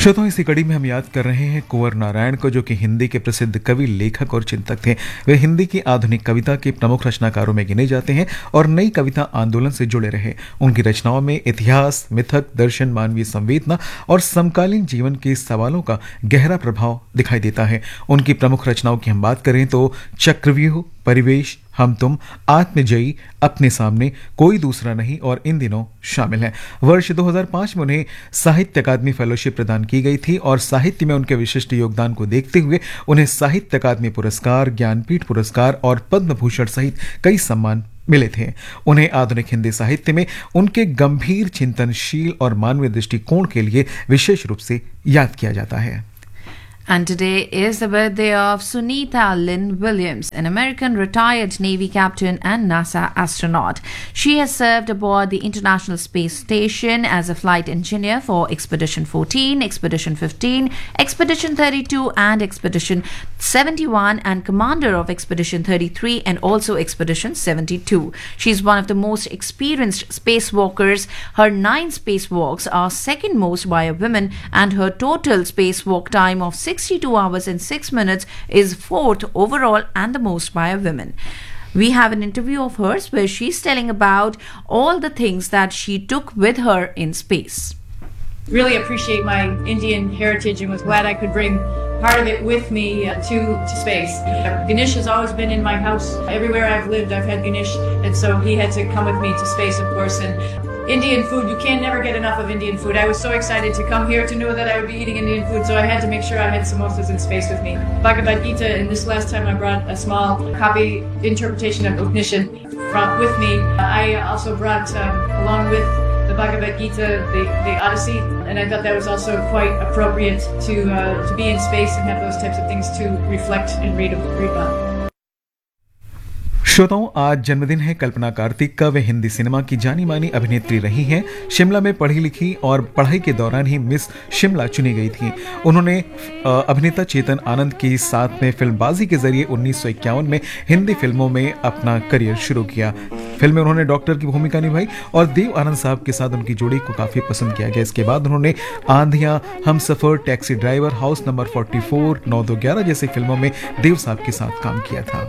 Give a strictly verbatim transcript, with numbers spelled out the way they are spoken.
श्रोताओं, इसी कड़ी में हम याद कर रहे हैं कुंवर नारायण को, जो कि हिंदी के प्रसिद्ध कवि, लेखक और चिंतक थे। वे हिंदी की आधुनिक कविता के प्रमुख रचनाकारों में गिने जाते हैं और नई कविता आंदोलन से जुड़े रहे। उनकी रचनाओं में इतिहास, मिथक, दर्शन, मानवीय संवेदना और समकालीन जीवन के सवालों का गहरा प्रभाव दिखाई देता है। उनकी प्रमुख रचनाओं की हम बात करें तो चक्रव्यूह, परिवेश, हम तुम, आत्मजयी, अपने सामने, कोई दूसरा नहीं और इन दिनों शामिल हैं। वर्ष दो हज़ार पाँच में उन्हें साहित्य अकादमी फेलोशिप प्रदान की गई थी और साहित्य में उनके विशिष्ट योगदान को देखते हुए उन्हें साहित्य अकादमी पुरस्कार, ज्ञानपीठ पुरस्कार और पद्म भूषण सहित कई सम्मान मिले थे। उन्हें आधुनिक हिंदी साहित्य में उनके गंभीर, चिंतनशील और मानवीय दृष्टिकोण के लिए विशेष रूप से याद किया जाता है। And today is the birthday of Sunita Lynn Williams, an American retired Navy captain and NASA astronaut. She has served aboard the International Space Station as a flight engineer for Expedition fourteen, Expedition fifteen, Expedition thirty-two and Expedition seventy-one, and commander of Expedition thirty-three and also Expedition seventy-two. She is one of the most experienced spacewalkers. Her nine spacewalks are second most by a woman, and her total spacewalk time of sixty-two hours and six minutes is fourth overall and the most by a woman. We have an interview of hers where she's telling about all the things that she took with her in space. Really appreciate my Indian heritage and was glad I could bring part of it with me uh, to, to space. Ganesh has always been in my house. Everywhere I've lived, I've had Ganesh, and so he had to come with me to space, of course. And Indian food, you can never get enough of Indian food. I was so excited to come here to know that I would be eating Indian food, so I had to make sure I had samosas in space with me. Bhagavad Gita, and this last time I brought a small copy interpretation of Upanishad from, with me. I also brought, um, along with the Bhagavad Gita, the, the Odyssey, and I thought that was also quite appropriate to uh, to be in space and have those types of things to reflect and read, read about. श्रोताओं, आज जन्मदिन है कल्पना कार्तिक का। वे Hindi cinema की जानी मानी अभिनेत्री रही हैं। शिमला में पढ़ी लिखी और पढ़ाई के दौरान ही मिस शिमला चुनी गई थी। उन्होंने अभिनेता चेतन आनंद के साथ में फिल्मबाजी के जरिए उन्नीस सौ इक्यावन में हिंदी फिल्मों में अपना करियर शुरू किया। फिल्म में उन्होंने डॉक्टर की भूमिका निभाई और देव आनंद साहब के साथ उनकी जोड़ी को काफी पसंद किया गया। इसके बाद उन्होंने आंधियां, हम सफर, टैक्सी ड्राइवर, हाउस नंबर चौवालीस, नौ दो ग्यारह जैसी फिल्मों में देव साहब के साथ काम किया था।